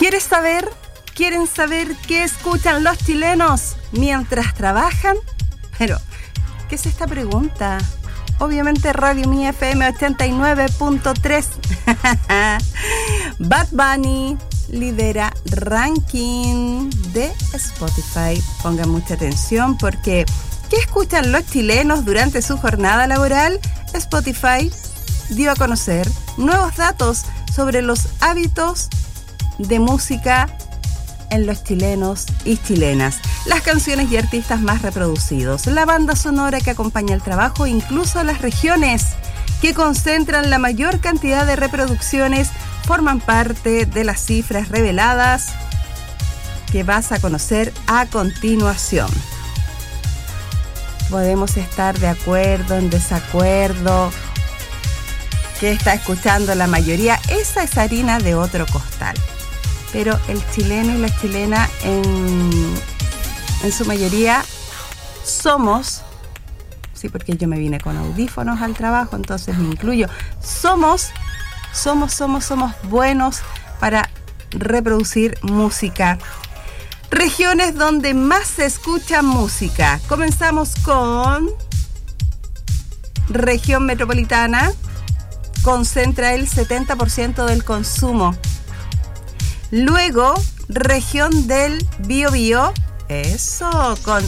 ¿Quieren saber qué escuchan los chilenos mientras trabajan? Pero, ¿qué es esta pregunta? Obviamente Radio Mía FM 89.3. Bad Bunny lidera ranking de Spotify. Pongan mucha atención porque ¿qué escuchan los chilenos durante su jornada laboral? Spotify dio a conocer nuevos datos sobre los hábitos de música en los chilenos y chilenas, las canciones y artistas más reproducidos, la banda sonora que acompaña el trabajo, incluso las regiones que concentran la mayor cantidad de reproducciones forman parte de las cifras reveladas que vas a conocer a continuación. Podemos estar de acuerdo, en desacuerdo. ¿Qué está escuchando la mayoría? Esa es harina de otro costal. Pero el chileno y la chilena en su mayoría somos, sí, porque yo me vine con audífonos al trabajo, entonces me incluyo, somos buenos para reproducir música. Regiones donde más se escucha música. Comenzamos con región metropolitana, concentra el 70% del consumo. Luego, región del Biobío, eso, con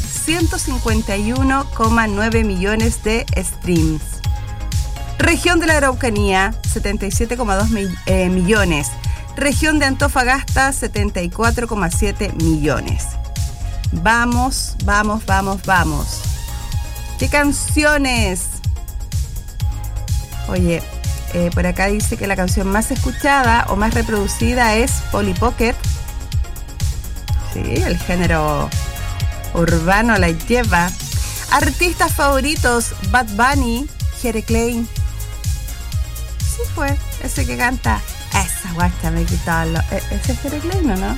151,9 millones de streams. Región de la Araucanía, 77,2 millones. Región de Antofagasta, 74,7 millones. Vamos. ¿Qué canciones? Oye, por acá dice que la canción más escuchada o más reproducida es Polly Pocket. Sí, el género urbano la lleva. Artistas favoritos, Bad Bunny, Jere Klein. Sí, fue ese que canta esa guacha me quitó ese es Jere Klein, ¿no?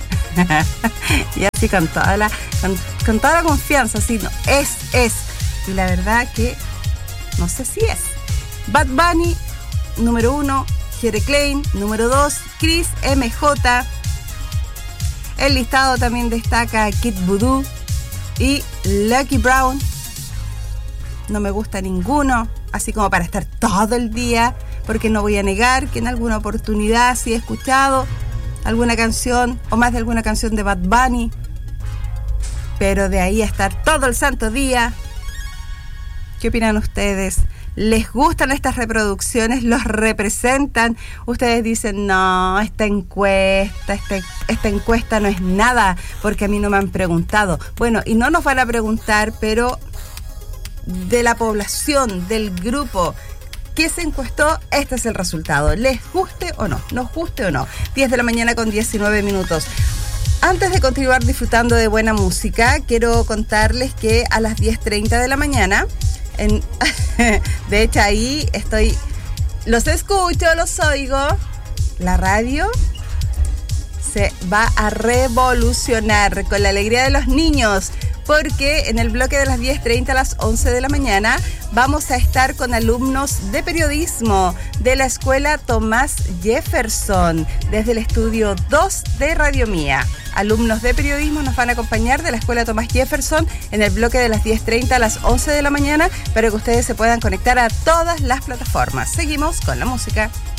Y así con toda la confianza, así, no, es. Y la verdad que no sé si es. Bad Bunny, número 1, Jere Klein, número 2, Chris MJ. El listado también destaca Kid Voodoo y Lucky Brown. No me gusta ninguno, así como para estar todo el día, porque no voy a negar que en alguna oportunidad sí he escuchado alguna canción o más de alguna canción de Bad Bunny, pero de ahí a estar todo el santo día. ¿Qué opinan ustedes? ¿Les gustan estas reproducciones? ¿Los representan? Ustedes dicen, no, esta encuesta no es nada, porque a mí no me han preguntado. Bueno, y no nos van a preguntar, pero de la población, del grupo que se encuestó, este es el resultado. ¿Les guste o no? ¿Nos guste o no? 10 de la mañana con 19 minutos. Antes de continuar disfrutando de buena música, quiero contarles que a las 10:30 de la mañana, de hecho ahí estoy, los escucho, los oigo, la radio se va a revolucionar con la alegría de los niños, porque en el bloque de las 10:30 a las 11 de la mañana vamos a estar con alumnos de periodismo de la Escuela Tomás Jefferson, desde el estudio 2 de Radio Mía. Alumnos de periodismo nos van a acompañar de la Escuela Tomás Jefferson en el bloque de las 10:30 a las 11 de la mañana para que ustedes se puedan conectar a todas las plataformas. Seguimos con la música.